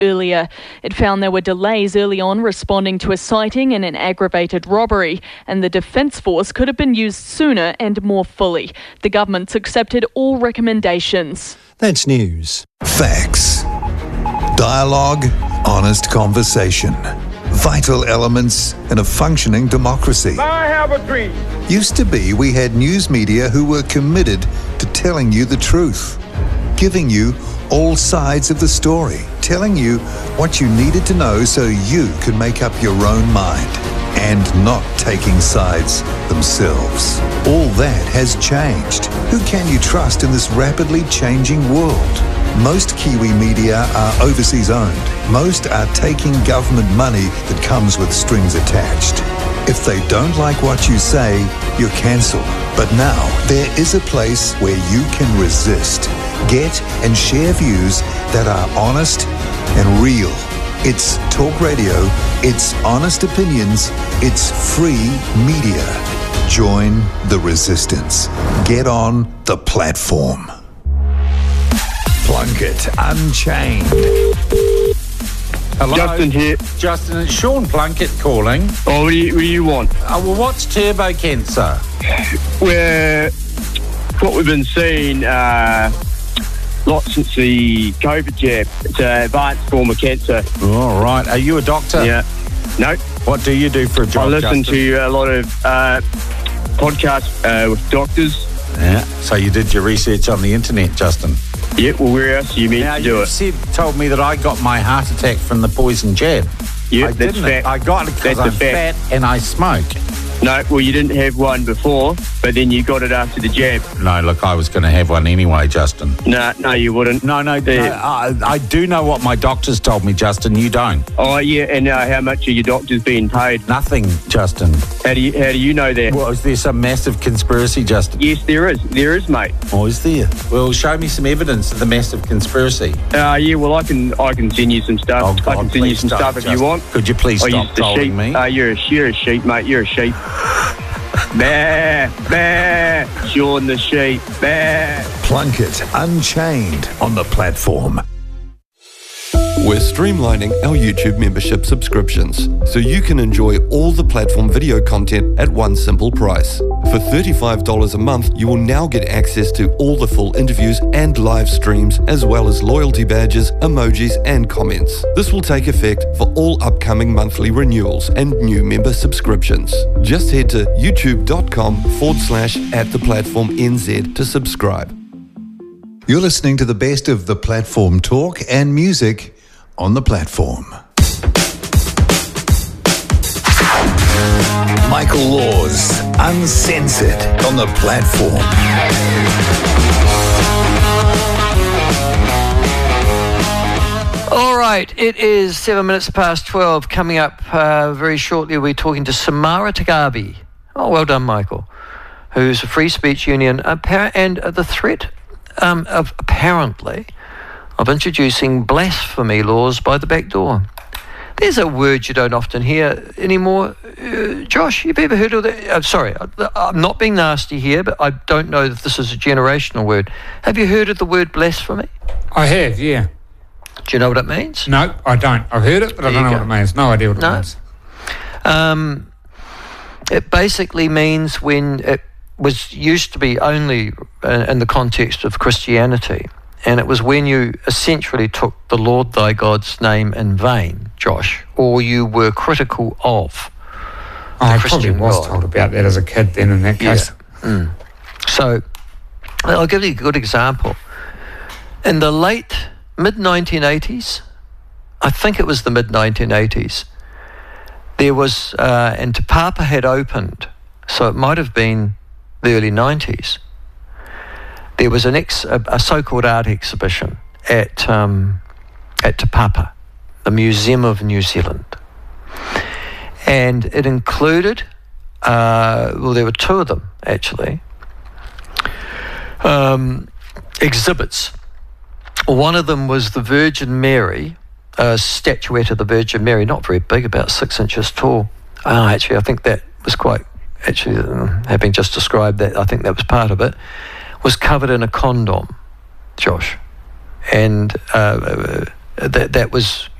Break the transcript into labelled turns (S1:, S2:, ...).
S1: earlier. It found there were delays early on responding to a sighting and an aggravated robbery, and the Defence Force could have been used sooner and more fully. The government's accepted all recommendations.
S2: That's news. Facts. Dialogue. Honest conversation. Vital elements in a functioning democracy.
S3: I have a dream.
S2: Used to be we had news media who were committed to telling you the truth, giving you all sides of the story, telling you what you needed to know so you could make up your own mind, and not taking sides themselves. All that has changed. Who can you trust in this rapidly changing world? Most Kiwi media are overseas owned. Most are taking government money that comes with strings attached. If they don't like what you say, you're cancelled. But now, there is a place where you can resist, get and share views that are honest and real. It's talk radio, it's honest opinions, it's free media. Join the resistance. Get on the platform. Plunkett Unchained.
S4: Hello?
S3: Justin here.
S4: Justin, it's Sean Plunkett calling.
S3: Oh, what do you want?
S4: Well, what's turbo cancer?
S3: What we've been seeing lots since the COVID jab. It's an advanced form of cancer.
S4: All right. Are you a doctor?
S3: Yeah. No.
S4: What do you do for a job,
S3: I listen
S4: Justin?
S3: to a lot of podcasts with doctors.
S4: Yeah. So you did your research on the internet, Justin?
S3: Yeah, well, where else are you meant
S4: Now,
S3: to do
S4: you
S3: it?
S4: told me that I got my heart attack from the poison jab.
S3: Yeah,
S4: I
S3: that's
S4: didn't.
S3: fact.
S4: I got it because
S3: That's a
S4: I'm fat
S3: fact.
S4: and I smoke.
S3: No, well, you didn't have one before, but then you got it after the jab.
S4: No, look, I was going to have one anyway, Justin.
S3: No, you wouldn't.
S4: No, I do know what my doctors told me, Justin. You don't.
S3: Oh, yeah, and how much are your doctors being paid?
S4: Nothing, Justin.
S3: How do you know that?
S4: Well, is there some massive conspiracy, Justin?
S3: Yes, there is. There is, mate.
S4: Oh, is there? Well, show me some evidence of the massive conspiracy.
S3: Yeah, well, I can send you some stuff.
S4: Oh, God,
S3: I can send you
S4: please
S3: some
S4: don't,
S3: stuff if
S4: Justin.
S3: you want.
S4: Could you please
S3: I
S4: stop
S3: use the
S4: trolling
S3: sheep.
S4: me?
S3: You're a sheep, mate. You're a sheep. Bah, bah, Sean the sheep. Bah.
S2: Plunkett Unchained on the platform.
S5: We're streamlining our YouTube membership subscriptions so you can enjoy all the platform video content at one simple price. For $35 a month, you will now get access to all the full interviews and live streams, as well as loyalty badges, emojis, and comments. This will take effect for all upcoming monthly renewals and new member subscriptions. Just head to youtube.com/@theplatformnz to subscribe.
S2: You're listening to the best of the platform talk and music on the platform. Michael Laws, Uncensored on the platform.
S6: All right, it is 7 minutes past 12. Coming up very shortly, we're talking to Samara Tagabi. Oh, well done, Michael, who's a free speech union and the threat of apparently of introducing blasphemy laws by the back door. There's a word you don't often hear anymore. Josh, you've ever heard of that? Sorry, I'm not being nasty here, but I don't know if this is a generational word. Have you heard of the word blasphemy?
S7: I have, yeah.
S6: Do you know what it means?
S7: No, I don't. I've heard it, but I don't know what it means. No idea what it means.
S6: It basically means when it was used to be only in the context of Christianity, and it was when you essentially took the Lord thy God's name in vain, Josh, or you were critical of
S7: I
S6: the Christian
S7: probably was
S6: God.
S7: told about that as a kid then in that case.
S6: Yeah. So I'll give you a good example. In the mid-1980s, I think it was the mid-1980s, there was, and Te Papa had opened, so it might have been the early 90s, there was a so-called art exhibition at Te Papa, the Museum of New Zealand. And it included, there were two of them actually, exhibits. One of them was the Virgin Mary, a statuette of the Virgin Mary, not very big, about 6 inches tall. Actually, I think that was quite, having just described that, I think that was part of it, was covered in a condom, Josh. And that was